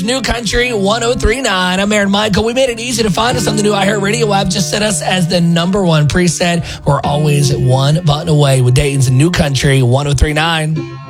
Dayton's New Country 1039. I'm Aaron Michael. We made it easy to find us on the new iHeartRadio app. Just set us as the number one preset. We're always one button away with Dayton's New Country 1039.